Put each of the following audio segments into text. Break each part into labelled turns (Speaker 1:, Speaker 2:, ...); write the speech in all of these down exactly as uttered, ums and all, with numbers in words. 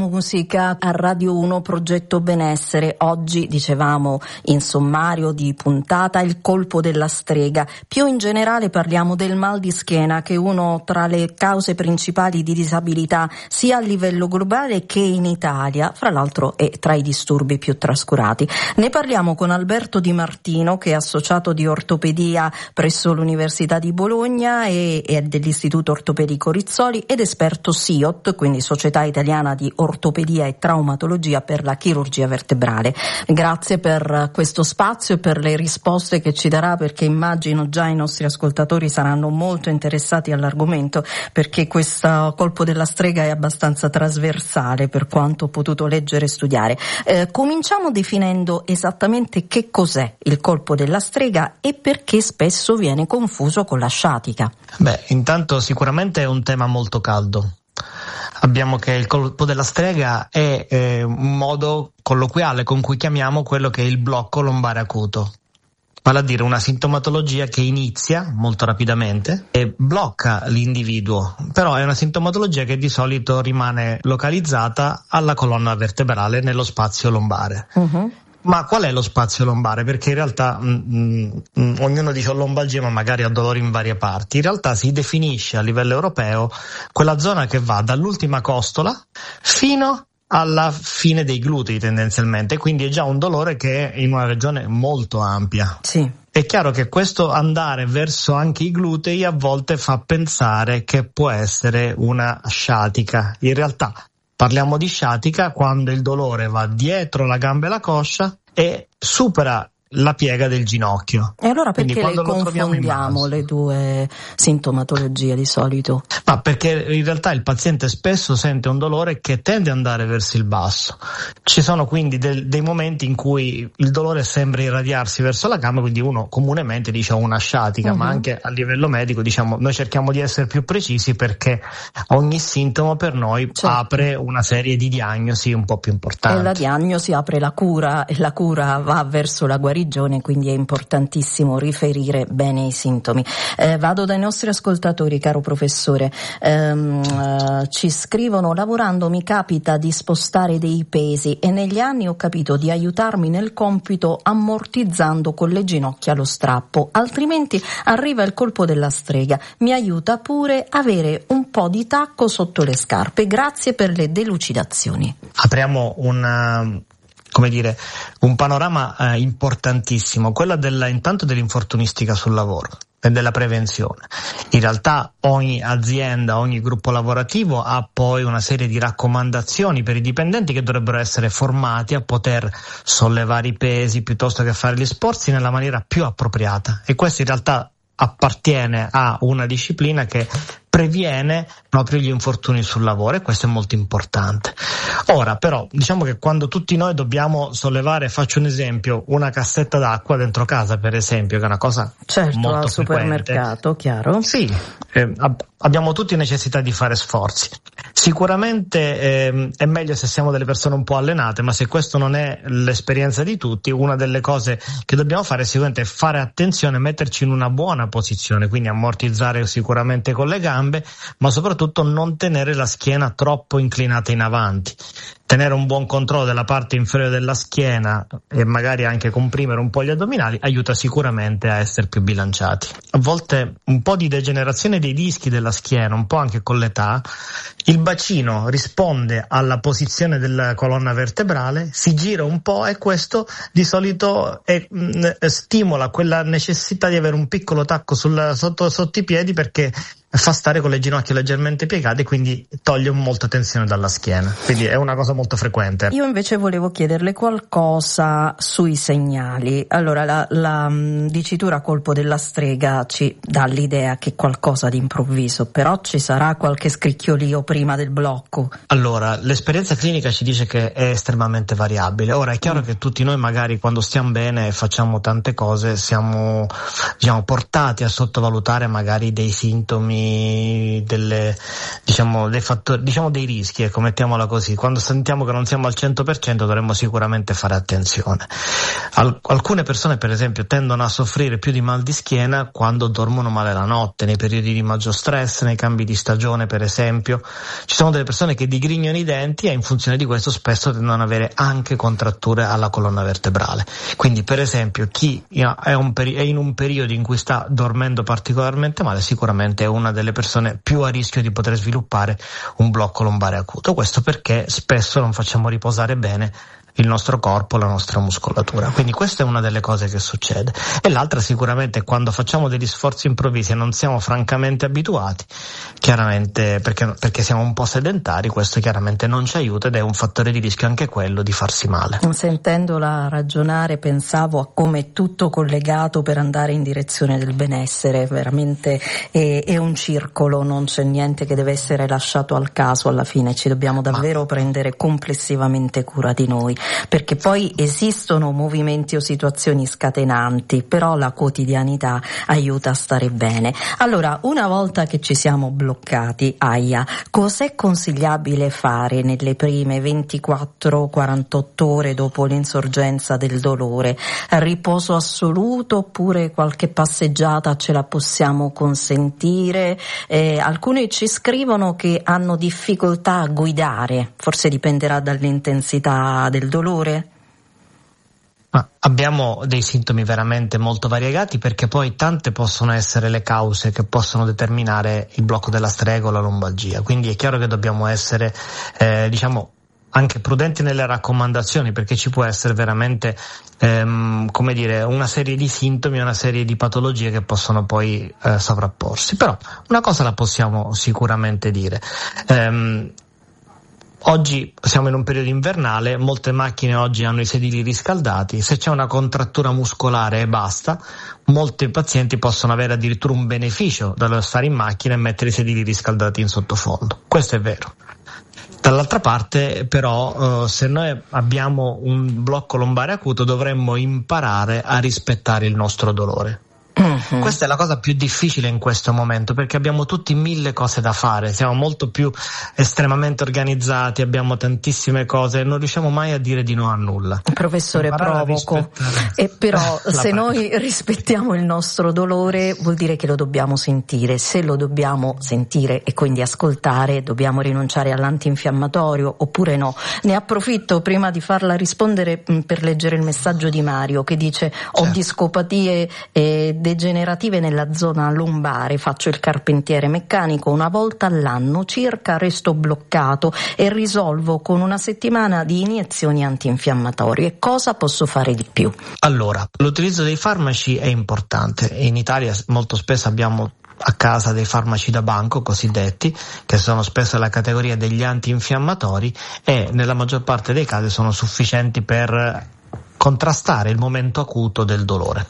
Speaker 1: Musica a Radio uno, Progetto Benessere. Oggi dicevamo in sommario di puntata il colpo della strega. Più in generale parliamo del mal di schiena, che è uno tra le cause principali di disabilità sia a livello globale che in Italia, fra l'altro è tra i disturbi più trascurati. Ne parliamo con Alberto Di Martino, che è associato di ortopedia presso l'Università di Bologna e, e dell'Istituto Ortopedico Rizzoli ed esperto S I O T, quindi Società Italiana di Ortopedia ortopedia e traumatologia per la chirurgia vertebrale. Grazie per questo spazio e per le risposte che ci darà, perché immagino già i nostri ascoltatori saranno molto interessati all'argomento, perché questo colpo della strega è abbastanza trasversale per quanto ho potuto leggere e studiare. Eh, cominciamo definendo esattamente che cos'è il colpo della strega e perché spesso viene confuso con la sciatica.
Speaker 2: Beh, intanto sicuramente è un tema molto caldo. Abbiamo che il colpo della strega è eh, un modo colloquiale con cui chiamiamo quello che è il blocco lombare acuto, vale a dire una sintomatologia che inizia molto rapidamente e blocca l'individuo, però è una sintomatologia che di solito rimane localizzata alla colonna vertebrale nello spazio lombare. Uh-huh. Ma qual è lo spazio lombare? Perché in realtà mh, mh, ognuno dice ho lombalgia ma magari ha dolori in varie parti. In realtà si definisce a livello europeo quella zona che va dall'ultima costola fino alla fine dei glutei tendenzialmente, quindi è già un dolore che è in una regione molto ampia.
Speaker 1: Sì.
Speaker 2: È chiaro che questo andare verso anche i glutei a volte fa pensare che può essere una sciatica. In realtà parliamo di sciatica quando il dolore va dietro la gamba e la coscia e supera la piega del ginocchio.
Speaker 1: E allora perché le confondiamo le due sintomatologie di solito?
Speaker 2: Ma perché in realtà il paziente spesso sente un dolore che tende ad andare verso il basso. Ci sono quindi del, dei momenti in cui il dolore sembra irradiarsi verso la gamba, quindi uno comunemente dice ho una sciatica, uh-huh. ma anche a livello medico diciamo noi cerchiamo di essere più precisi perché ogni sintomo per noi certo. apre una serie di diagnosi un po' più importanti.
Speaker 1: E la diagnosi apre la cura e la cura va verso la guarigione. Quindi è importantissimo riferire bene i sintomi. Eh, vado dai nostri ascoltatori, caro professore. Ehm, eh, ci scrivono: lavorando mi capita di spostare dei pesi e negli anni ho capito di aiutarmi nel compito ammortizzando con le ginocchia lo strappo, altrimenti arriva il colpo della strega. Mi aiuta pure avere un po' di tacco sotto le scarpe. Grazie per le delucidazioni.
Speaker 2: Apriamo una come dire, un panorama eh, importantissimo, quello della, intanto dell'infortunistica sul lavoro e della prevenzione. In realtà ogni azienda, ogni gruppo lavorativo ha poi una serie di raccomandazioni per i dipendenti che dovrebbero essere formati a poter sollevare i pesi piuttosto che fare gli sforzi nella maniera più appropriata, e questo in realtà appartiene a una disciplina che previene proprio gli infortuni sul lavoro, e questo è molto importante. Ora però diciamo che quando tutti noi dobbiamo sollevare, faccio un esempio, una cassetta d'acqua dentro casa per esempio, che è una cosa
Speaker 1: certo,
Speaker 2: molto
Speaker 1: al
Speaker 2: frequente.
Speaker 1: Supermercato, chiaro?
Speaker 2: Sì, eh, ab- abbiamo tutti necessità di fare sforzi. Sicuramente eh, è meglio se siamo delle persone un po' allenate, ma se questo non è l'esperienza di tutti, una delle cose che dobbiamo fare sicuramente è fare attenzione, metterci in una buona posizione, quindi ammortizzare sicuramente con le gambe, ma soprattutto non tenere la schiena troppo inclinata in avanti. Tenere un buon controllo della parte inferiore della schiena e magari anche comprimere un po' gli addominali aiuta sicuramente a essere più bilanciati. A volte un po' di degenerazione dei dischi della schiena, un po' anche con l'età, il bacino risponde alla posizione della colonna vertebrale, si gira un po' e questo di solito è, mh, stimola quella necessità di avere un piccolo tacco sul, sotto, sotto i piedi, perché fa stare con le ginocchia leggermente piegate e quindi toglie molta tensione dalla schiena, quindi è una cosa molto frequente.
Speaker 1: Io invece volevo chiederle qualcosa sui segnali. Allora la, la dicitura colpo della strega ci dà l'idea che qualcosa di improvviso, però ci sarà qualche scricchiolio prima del blocco?
Speaker 2: Allora l'esperienza clinica ci dice che è estremamente variabile. Ora è chiaro mm. che tutti noi magari quando stiamo bene e facciamo tante cose siamo diciamo portati a sottovalutare magari dei sintomi sintomi, delle, diciamo, dei fattori, diciamo dei rischi, ecco, mettiamola così. Quando sentiamo che non siamo al cento per cento dovremmo sicuramente fare attenzione. Al, alcune persone, per esempio, tendono a soffrire più di mal di schiena quando dormono male la notte, nei periodi di maggior stress, nei cambi di stagione, per esempio. Ci sono delle persone che digrignano i denti e in funzione di questo spesso tendono ad avere anche contratture alla colonna vertebrale. Quindi, per esempio, chi è, un peri- è in un periodo in cui sta dormendo particolarmente male, sicuramente è una delle persone più a rischio di poter sviluppare un blocco lombare acuto. Questo perché spesso non facciamo riposare bene il nostro corpo, la nostra muscolatura. Quindi questa è una delle cose che succede. E l'altra sicuramente è quando facciamo degli sforzi improvvisi e non siamo francamente abituati, chiaramente perché, perché siamo un po' sedentari, questo chiaramente non ci aiuta ed è un fattore di rischio anche quello di farsi male.
Speaker 1: Sentendola ragionare pensavo a come è tutto collegato per andare in direzione del benessere, veramente è, è un circolo, non c'è niente che deve essere lasciato al caso, alla fine ci dobbiamo davvero Ma... prendere complessivamente cura di noi. Perché poi esistono movimenti o situazioni scatenanti, però la quotidianità aiuta a stare bene. Allora, una volta che ci siamo bloccati, Aia, cos'è consigliabile fare nelle prime ventiquattro quarantotto ore dopo l'insorgenza del dolore? Riposo assoluto oppure qualche passeggiata ce la possiamo consentire? Eh, alcuni ci scrivono che hanno difficoltà a guidare, forse dipenderà dall'intensità del dolore?
Speaker 2: Ma abbiamo dei sintomi veramente molto variegati, perché poi tante possono essere le cause che possono determinare il blocco della strega o la lombalgia, quindi è chiaro che dobbiamo essere eh, diciamo anche prudenti nelle raccomandazioni, perché ci può essere veramente ehm, come dire una serie di sintomi, una serie di patologie che possono poi eh, sovrapporsi. Però una cosa la possiamo sicuramente dire. ehm, Oggi siamo in un periodo invernale, molte macchine oggi hanno i sedili riscaldati, se c'è una contrattura muscolare e basta, molti pazienti possono avere addirittura un beneficio dallo stare in macchina e mettere i sedili riscaldati in sottofondo. Questo è vero. Dall'altra parte però eh, se noi abbiamo un blocco lombare acuto dovremmo imparare a rispettare il nostro dolore. Mm-hmm. Questa è la cosa più difficile in questo momento, perché abbiamo tutti mille cose da fare, siamo molto più estremamente organizzati, abbiamo tantissime cose e non riusciamo mai a dire di no a nulla.
Speaker 1: Professore, provoco, e però se noi rispettiamo il nostro dolore vuol dire che lo dobbiamo sentire, se lo dobbiamo sentire e quindi ascoltare dobbiamo rinunciare all'antinfiammatorio oppure no? Ne approfitto prima di farla rispondere per leggere il messaggio di Mario che dice ho certo. discopatie e degenerative nella zona lombare, faccio il carpentiere meccanico, una volta all'anno circa resto bloccato e risolvo con una settimana di iniezioni antinfiammatorie. Cosa posso fare di più?
Speaker 2: Allora, l'utilizzo dei farmaci è importante. In Italia molto spesso abbiamo a casa dei farmaci da banco cosiddetti, che sono spesso la categoria degli antinfiammatori e nella maggior parte dei casi sono sufficienti per contrastare il momento acuto del dolore.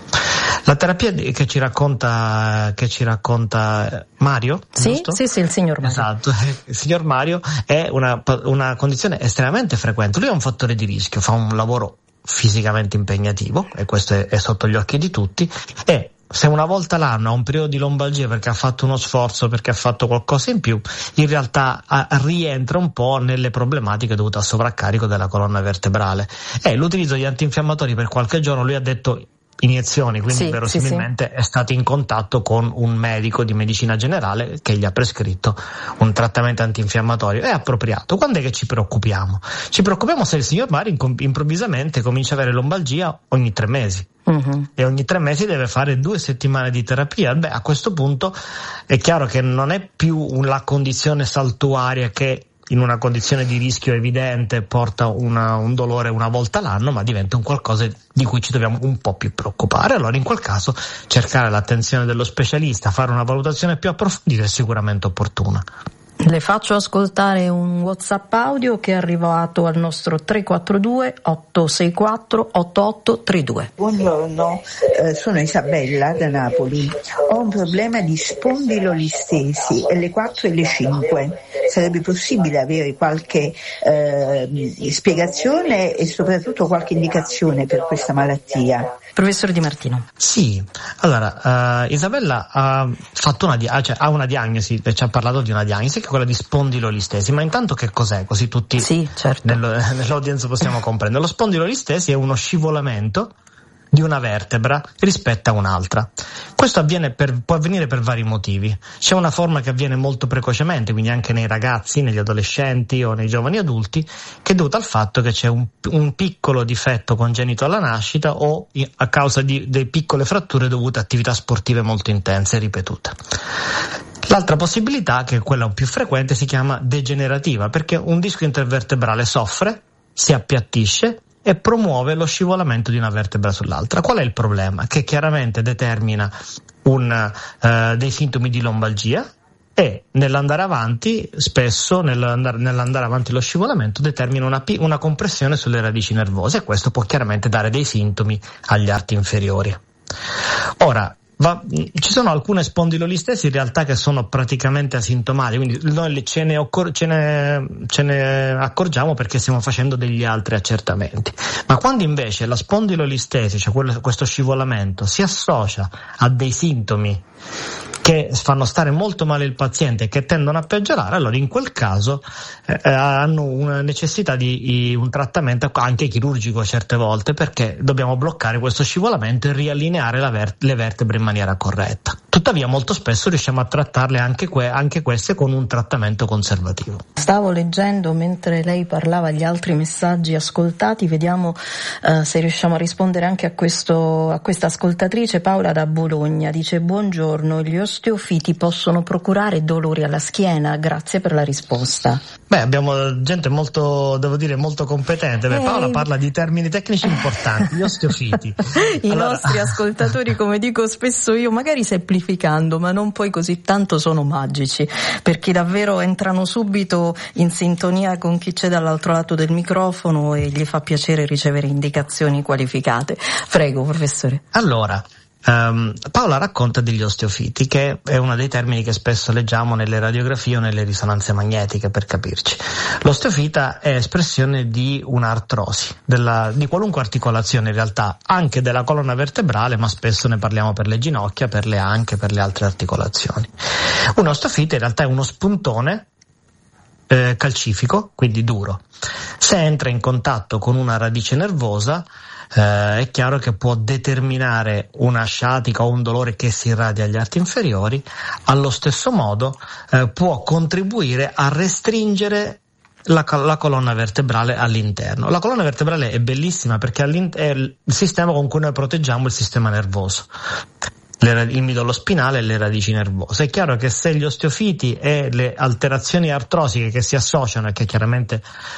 Speaker 2: La terapia che ci racconta che ci racconta Mario,
Speaker 1: sì,
Speaker 2: giusto?
Speaker 1: Sì, sì, il signor Mario.
Speaker 2: Esatto, il signor Mario è una, una condizione estremamente frequente. Lui è un fattore di rischio, fa un lavoro fisicamente impegnativo e questo è, è sotto gli occhi di tutti e se una volta l'anno ha un periodo di lombalgia perché ha fatto uno sforzo, perché ha fatto qualcosa in più, in realtà a, rientra un po' nelle problematiche dovute al sovraccarico della colonna vertebrale. E l'utilizzo di antinfiammatori per qualche giorno, lui ha detto iniezioni, quindi
Speaker 1: sì,
Speaker 2: verosimilmente
Speaker 1: sì, sì.
Speaker 2: è stato in contatto con un medico di medicina generale che gli ha prescritto un trattamento antinfiammatorio. È appropriato. Quando è che ci preoccupiamo? Ci preoccupiamo se il signor Mario improvvisamente comincia a avere lombalgia ogni tre mesi. Uh-huh. E ogni tre mesi deve fare due settimane di terapia. Beh, a questo punto è chiaro che non è più la condizione saltuaria che in una condizione di rischio evidente porta una, un dolore una volta l'anno, ma diventa un qualcosa di cui ci dobbiamo un po' più preoccupare. Allora in quel caso cercare l'attenzione dello specialista, fare una valutazione più approfondita è sicuramente opportuna.
Speaker 1: Le faccio ascoltare un WhatsApp audio che è arrivato al nostro tre quattro due otto sei quattro otto otto tre due.
Speaker 3: Buongiorno, eh, sono Isabella da Napoli. Ho un problema di spondilolistesi alle quattro e le cinque. Sarebbe possibile avere qualche eh, spiegazione e soprattutto qualche indicazione per questa malattia?
Speaker 1: Professor Di Martino.
Speaker 2: Sì, allora uh, Isabella ha fatto una, di- cioè, ha una diagnosi, ci ha parlato di una diagnosi che è quella di spondilolistesi, ma intanto che cos'è? Così tutti
Speaker 1: sì, certo.
Speaker 2: nello, nell'audience possiamo comprendere. Lo spondilolistesi è uno scivolamento di una vertebra rispetto a un'altra. Questo avviene per, può avvenire per vari motivi. C'è una forma che avviene molto precocemente, quindi anche nei ragazzi, negli adolescenti o nei giovani adulti, che è dovuta al fatto che c'è un, un piccolo difetto congenito alla nascita o a causa di delle piccole fratture dovute a attività sportive molto intense e ripetute. L'altra possibilità, che è quella più frequente, si chiama degenerativa, perché un disco intervertebrale soffre, si appiattisce e promuove lo scivolamento di una vertebra sull'altra. Qual è il problema? Che chiaramente determina un, uh, dei sintomi di lombalgia e nell'andare avanti, spesso nell'andare, nell'andare avanti lo scivolamento determina una, una compressione sulle radici nervose e questo può chiaramente dare dei sintomi agli arti inferiori. Ora, Va, ci sono alcune spondilolistesi in realtà che sono praticamente asintomatiche, quindi noi ce ne, occor- ce, ne, ce ne accorgiamo perché stiamo facendo degli altri accertamenti. Ma quando invece la spondilolistesi, cioè quello, questo scivolamento, si associa a dei sintomi che fanno stare molto male il paziente e che tendono a peggiorare, allora in quel caso eh, hanno una necessità di, di un trattamento anche chirurgico certe volte, perché dobbiamo bloccare questo scivolamento e riallineare la ver- le vertebre in maniera corretta. Tuttavia molto spesso riusciamo a trattarle anche, que- anche queste con un trattamento conservativo.
Speaker 1: Stavo leggendo mentre lei parlava gli altri messaggi ascoltati, vediamo uh, se riusciamo a rispondere anche a questo a questa ascoltatrice. Paola da Bologna dice: buongiorno, gli osteofiti possono procurare dolori alla schiena? Grazie per la risposta.
Speaker 2: Beh, abbiamo gente molto, devo dire, molto competente. Beh, Paola parla di termini tecnici importanti, gli osteofiti.
Speaker 1: I
Speaker 2: allora...
Speaker 1: nostri ascoltatori, come dico spesso io, magari semplificando, ma non poi così tanto, sono magici, perché davvero entrano subito in sintonia con chi c'è dall'altro lato del microfono e gli fa piacere ricevere indicazioni qualificate. Prego, professore.
Speaker 2: Allora, Um, Paola racconta degli osteofiti, che è uno dei termini che spesso leggiamo nelle radiografie o nelle risonanze magnetiche, per capirci. L'osteofita è espressione di un'artrosi, della, di qualunque articolazione in realtà, anche della colonna vertebrale, ma spesso ne parliamo per le ginocchia, per le anche, per le altre articolazioni. Un osteofita in realtà è uno spuntone eh, calcifico, quindi duro. Se entra in contatto con una radice nervosa, Eh, è chiaro che può determinare una sciatica o un dolore che si irradia agli arti inferiori. Allo stesso modo eh, può contribuire a restringere la, la colonna vertebrale all'interno. La colonna vertebrale è bellissima perché è il sistema con cui noi proteggiamo il sistema nervoso, il midollo spinale e le radici nervose. È chiaro che se gli osteofiti e le alterazioni artrosiche che si associano e che chiaramente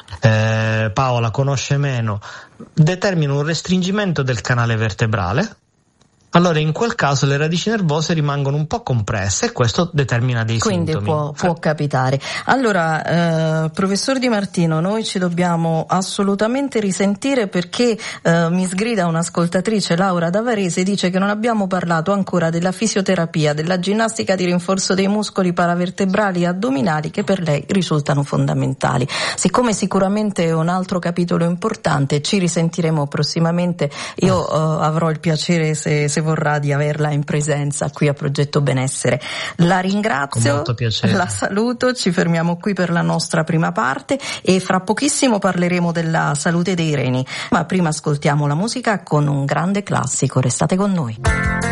Speaker 2: eh, Paola conosce meno determinano un restringimento del canale vertebrale, allora in quel caso le radici nervose rimangono un po' compresse e questo determina dei
Speaker 1: Quindi
Speaker 2: sintomi.
Speaker 1: Quindi può, può capitare. Allora, eh, professor Di Martino, noi ci dobbiamo assolutamente risentire perché eh, mi sgrida un'ascoltatrice, Laura da Varese, dice che non abbiamo parlato ancora della fisioterapia, della ginnastica di rinforzo dei muscoli paravertebrali e addominali che per lei risultano fondamentali. Siccome sicuramente è un altro capitolo importante, ci risentiremo prossimamente. Io eh, avrò il piacere, se, se vorrà, di averla in presenza qui a Progetto Benessere. La ringrazio, la saluto, ci fermiamo qui per la nostra prima parte e fra pochissimo parleremo della salute dei reni, ma prima ascoltiamo la musica con un grande classico, restate con noi.